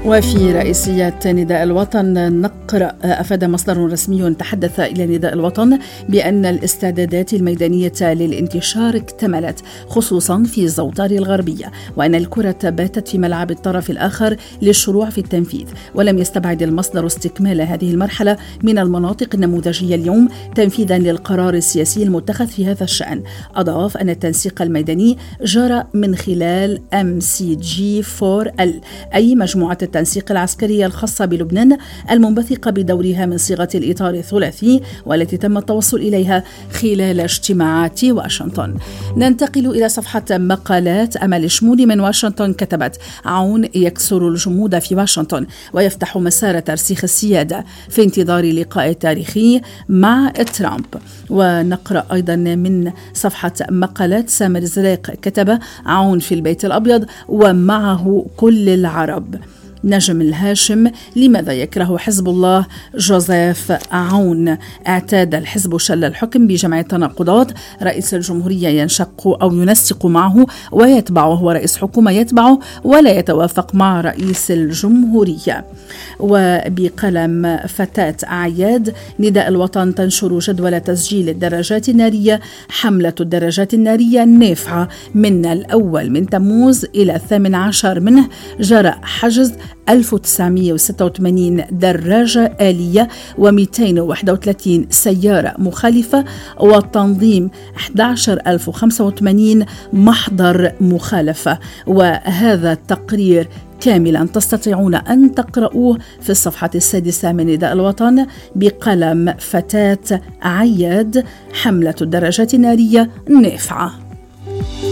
وفي رئيسية نداء الوطن نقرأ: أفاد مصدر رسمي تحدث إلى نداء الوطن بأن الاستعدادات الميدانية للانتشار اكتملت، خصوصا في الزوطار الغربية، وأن الكرة باتت في ملعب الطرف الآخر للشروع في التنفيذ. ولم يستبعد المصدر استكمال هذه المرحلة من المناطق النموذجية اليوم تنفيذا للقرار السياسي المتخذ في هذا الشأن. أضاف أن التنسيق الميداني جرى من خلال MCG4L، أي مجموعة التنسيق العسكرية الخاصة بلبنان المنبثقة بدورها من صيغة الإطار الثلاثي، والتي تم التوصل إليها خلال اجتماعات واشنطن. ننتقل إلى صفحة مقالات أمل شمولي من واشنطن. كتبت: عون يكسر الجمود في واشنطن ويفتح مسار ترسيخ السيادة في انتظار لقاء تاريخي مع ترامب. ونقرأ أيضا من صفحة مقالات سامر زريق. كتب: عون في البيت الأبيض ومعه كل العرب. نجم الهاشم: لماذا يكره حزب الله جوزيف عون؟ اعتاد الحزب شل الحكم بجمع التناقضات، رئيس الجمهورية ينشق أو ينسق معه ويتبعه، وهو رئيس حكومة يتبعه ولا يتوافق مع رئيس الجمهورية. وبقلم فتاة عياد: نداء الوطن تنشر جدول تسجيل الدراجات النارية، حملة الدراجات النارية نافعة من الأول من تموز إلى 18 منه، جرى حجز 1986 دراجة آلية و231 سيارة مخالفة، وتنظيم 11,085 محضر مخالفة. وهذا التقرير كاملا تستطيعون أن تقرؤوه في الصفحة 6 من نداء الوطن بقلم فتاة عياد: حملة الدراجات النارية نافعة.